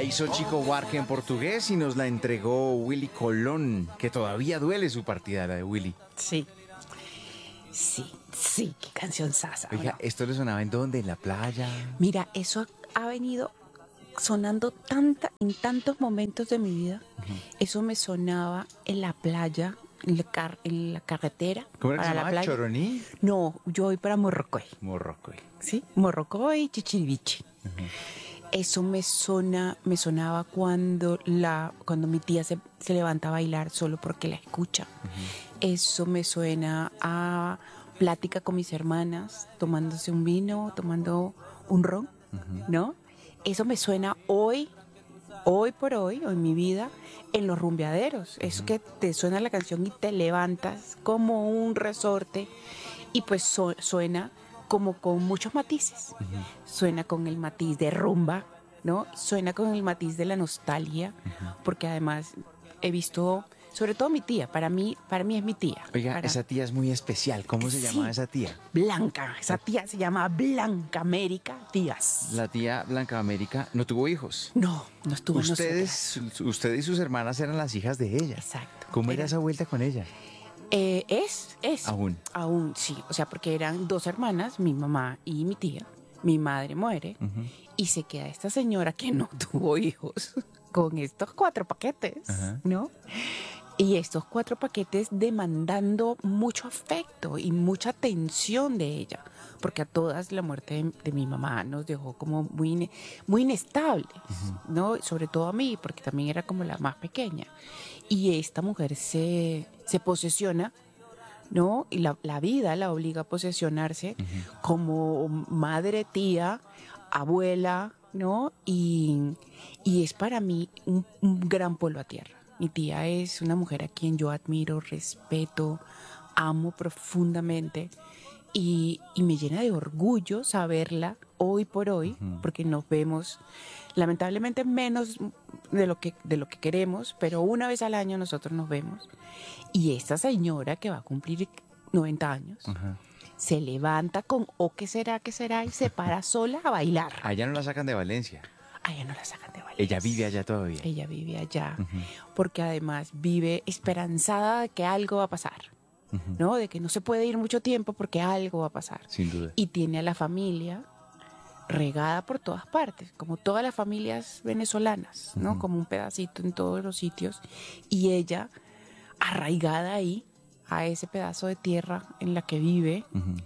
La hizo Chico Buarque en portugués y nos la entregó Willy Colón, que todavía duele su partida, la de Willy. Sí. Sí, qué canción sasa. Oiga, ¿esto le sonaba en dónde? ¿En la playa? Mira, eso ha venido sonando en tantos momentos de mi vida. Eso me sonaba en la playa, en la carretera. ¿Cómo era que se para la llamaba? playa. ¿Choroní? No, yo voy para Morrocoy. Morrocoy. ¿Sí? Morrocoy y Chichiriviche. Eso me sonaba cuando mi tía se levanta a bailar solo porque la escucha. Eso me suena a plática con mis hermanas, tomándose un vino, tomando un ron, ¿no? Eso me suena hoy por hoy, o en mi vida, en los rumbeaderos. Eso que te suena la canción y te levantas como un resorte y pues suena como con muchos matices. Suena con el matiz de rumba, ¿no? Suena con el matiz de la nostalgia, porque además he visto, sobre todo mi tía, para mí es mi tía. Oiga, esa tía es muy especial. ¿Cómo se llamaba esa tía? Blanca, esa tía se llama Blanca América Díaz. La tía Blanca América no tuvo hijos. No estuvo en Usted y sus hermanas eran las hijas de ella. Exacto. ¿Cómo era esa vuelta con ella? Es. Aún, sí. O sea, porque eran dos hermanas, mi mamá y mi tía. Mi madre muere y se queda esta señora que no tuvo hijos con estos 4 paquetes, ¿no? Y estos 4 paquetes demandando mucho afecto y mucha atención de ella, porque a todas la muerte de mi mamá nos dejó como muy inestables, ¿no? Sobre todo a mí, porque también era como la más pequeña. Y esta mujer se posesiona, ¿no? Y la vida la obliga a posesionarse como madre, tía, abuela, ¿no? Y es para mí un gran polvo a tierra. Mi tía es una mujer a quien yo admiro, respeto, amo profundamente y me llena de orgullo saberla hoy por hoy, porque nos vemos lamentablemente menos de lo que queremos, pero una vez al año nosotros nos vemos. Y esta señora que va a cumplir 90 años se levanta con qué será, y se para sola a bailar. Allá no la sacan de Valencia. Allá no la sacan de Valencia. Ella vive allá todavía. Ella vive allá, porque además vive esperanzada de que algo va a pasar, ¿no? De que no se puede ir mucho tiempo porque algo va a pasar. Sin duda. Y tiene a la familia regada por todas partes, como todas las familias venezolanas, ¿no? Como un pedacito en todos los sitios. Y ella, arraigada ahí, a ese pedazo de tierra en la que vive,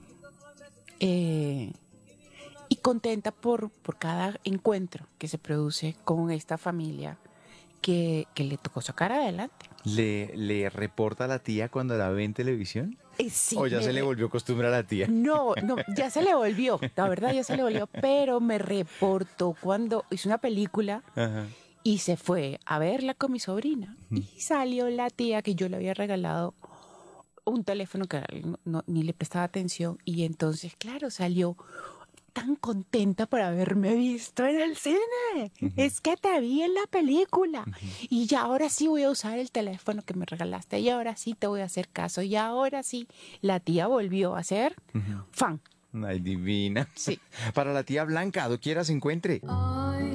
y contenta por cada encuentro que se produce con esta familia que le tocó sacar adelante. ¿Le reporta a la tía cuando la ve en televisión? Sí, ¿O ya se le volvió costumbre a la tía? No, ya se le volvió, la verdad ya se le volvió, pero me reportó cuando hizo una película y se fue a verla con mi sobrina y salió la tía que yo le había regalado un teléfono que ni le prestaba atención y entonces, claro, salió tan contenta por haberme visto en el cine. Es que te vi en la película. Y ya ahora sí voy a usar el teléfono que me regalaste. Y ahora sí te voy a hacer caso. Y ahora sí, la tía volvió a ser fan. Ay, divina. Sí. Para la tía Blanca, doquiera se encuentre.